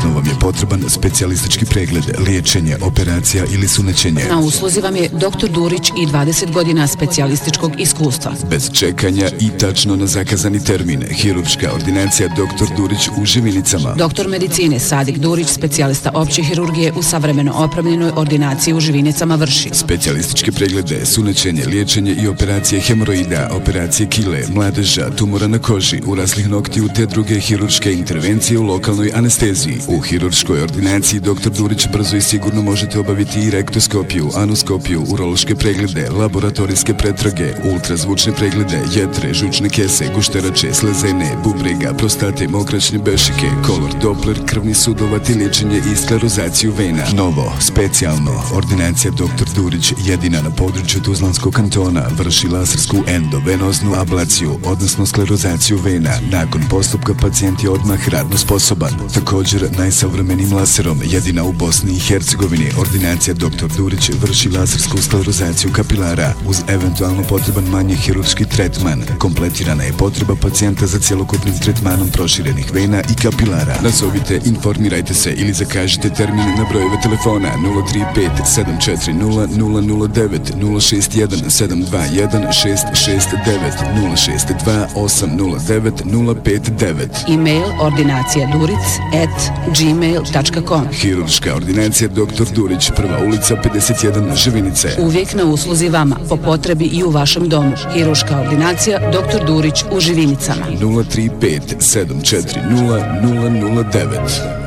Hitno vam je potreban specijalistički pregled, liječenje, operacija ili sunećenje. Na usluzi vam je dr. Durić i 20 godina specijalističkog iskustva. Bez čekanja i tačno na zakazani termin. Hirurška ordinacija dr. Durić u Živinicama. Doktor medicine Sadik Durić, specijalista opće hirurgije u savremeno opremljenoj ordinaciji u Živinicama vrši specijalističke preglede, sunećenje, liječenje i operacije hemoroida, operacije kile, mladeža, tumora na koži, uraslih noktiju te druge hirurške intervencije u lokalnoj anesteziji. U hirurškoj ordinaciji dr. Durić brzo i sigurno možete obaviti i rektoskopiju, anuskopiju, urološke preglede, laboratorijske pretrage, ultrazvučne preglede, jetre, žučne kese, gušterače, slezene, bubrega, prostate, mokraćne bešike, kolor, Doppler, krvni sudovat i liječenje i sklerozaciju vena. Novo, specijalno, ordinacija dr. Durić jedina na području Tuzlanskog kantona vrši lasersku endovenoznu ablaciju, odnosno sklerozaciju vena. Nakon postupka pacijent je odmah radno sposoban. Također, najsavremenijim laserom, jedina u Bosni i Hercegovini, ordinacija dr. Durić vrši lasersku sklerozaciju kapilara uz eventualno potreban manji hirurški tretman. Kompletirana je potreba pacijenta za cjelokupnim tretmanom proširenih vena i kapilara. Nazovite, informirajte se ili zakažite termin na brojeve telefona 035 740 009 061 721 669 062 809 059. E-mail ordinacijaduric@gmail.com. Hirurška ordinacija dr. Durić, Prva ulica 51 Živinice. Uvijek na usluzi vama, po potrebi i u vašem domu. Hirurška ordinacija dr. Durić u Živinicama. 035 740 009.